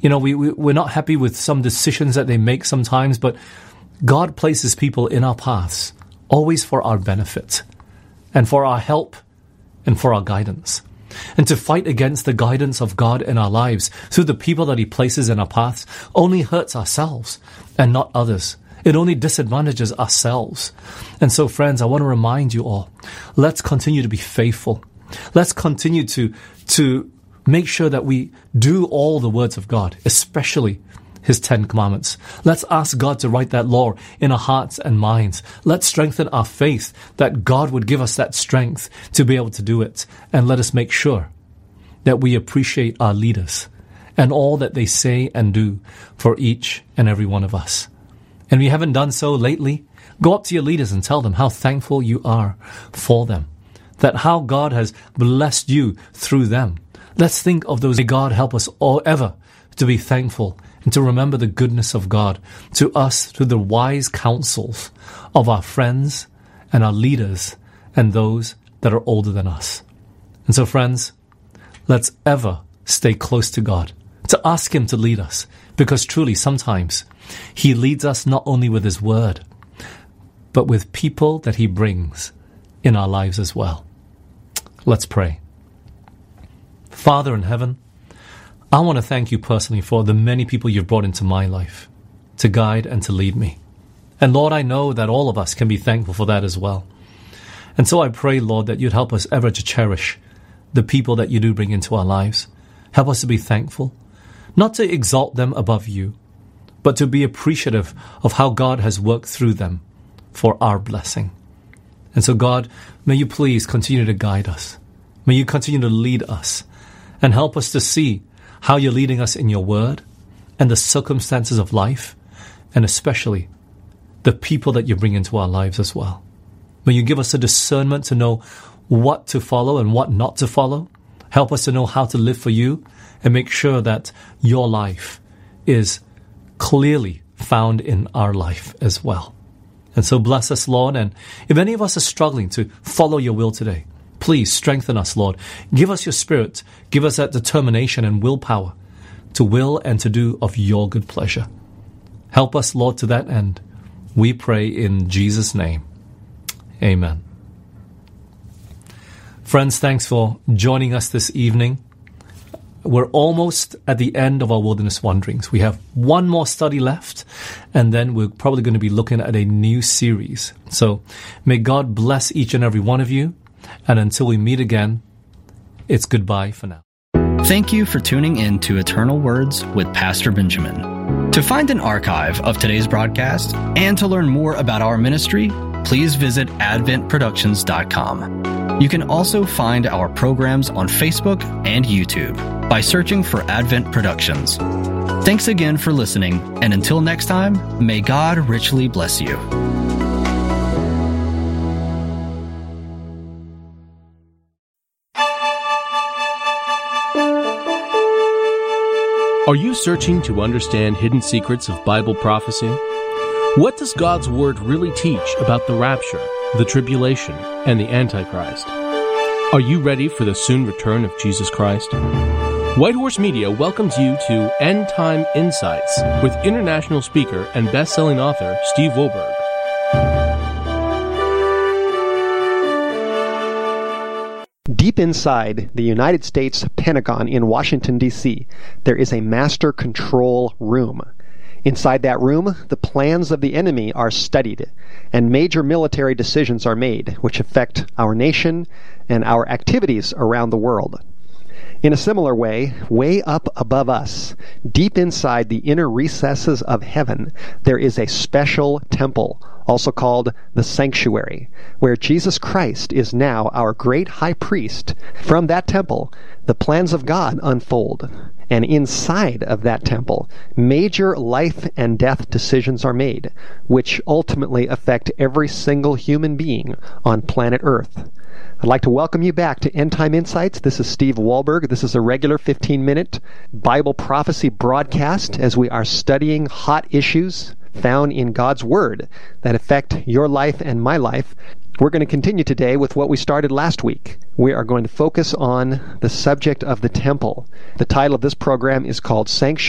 We're not happy with some decisions that they make sometimes, but God places people in our paths, always for our benefit, and for our help, and for our guidance. And to fight against the guidance of God in our lives through the people that He places in our paths only hurts ourselves and not others. It only disadvantages ourselves. And so, friends, I want to remind you all, let's continue to be faithful. Let's continue to make sure that we do all the words of God, especially His 10 commandments. Let's ask God to write that law in our hearts and minds. Let's strengthen our faith that God would give us that strength to be able to do it. And let us make sure that we appreciate our leaders and all that they say and do for each and every one of us. And if you haven't done so lately, go up to your leaders and tell them how thankful you are for them, that how God has blessed you through them. Let's think of those. May God help us all ever to be thankful and to remember the goodness of God to us through the wise counsels of our friends and our leaders and those that are older than us. And so, friends, let's ever stay close to God, to ask Him to lead us, because truly sometimes He leads us not only with His word, but with people that He brings in our lives as well. Let's pray. Father in heaven, I want to thank You personally for the many people You've brought into my life to guide and to lead me. And Lord, I know that all of us can be thankful for that as well. And so I pray, Lord, that You'd help us ever to cherish the people that You do bring into our lives. Help us to be thankful, not to exalt them above You, but to be appreciative of how God has worked through them for our blessing. And so, God, may You please continue to guide us. May You continue to lead us and help us to see how You're leading us in Your word and the circumstances of life, and especially the people that You bring into our lives as well. May You give us a discernment to know what to follow and what not to follow. Help us to know how to live for You and make sure that Your life is clearly found in our life as well. And so bless us, Lord, and if any of us are struggling to follow Your will today, please strengthen us, Lord. Give us Your Spirit. Give us that determination and willpower to will and to do of Your good pleasure. Help us, Lord, to that end. We pray in Jesus' name. Amen. Friends, thanks for joining us this evening. We're almost at the end of our wilderness wanderings. We have one more study left, and then we're probably going to be looking at a new series. So may God bless each and every one of you. And until we meet again, it's goodbye for now. Thank you for tuning in to Eternal Words with Pastor Benjamin. To find an archive of today's broadcast and to learn more about our ministry, please visit adventproductions.com. You can also find our programs on Facebook and YouTube by searching for Advent Productions. Thanks again for listening, and until next time, may God richly bless you. Are you searching to understand hidden secrets of Bible prophecy? What does God's Word really teach about the rapture, the tribulation, and the Antichrist? Are you ready for the soon return of Jesus Christ? White Horse Media welcomes you to End Time Insights with international speaker and best-selling author Steve Wohlberg. Deep inside the United States Pentagon in Washington, D.C., there is a master control room. Inside that room, the plans of the enemy are studied, and major military decisions are made, which affect our nation and our activities around the world. In a similar way up above us, deep inside the inner recesses of heaven, there is a special temple, also called the sanctuary, where Jesus Christ is now our great high priest. From that temple, the plans of God unfold. And inside of that temple, major life and death decisions are made, which ultimately affect every single human being on planet Earth. I'd like to welcome you back to End Time Insights. This is Steve Wohlberg. This is a regular 15-minute Bible prophecy broadcast as we are studying hot issues found in God's Word that affect your life and my life. We're going to continue today with what we started last week. We are going to focus on the subject of the temple. The title of this program is called Sanctuary.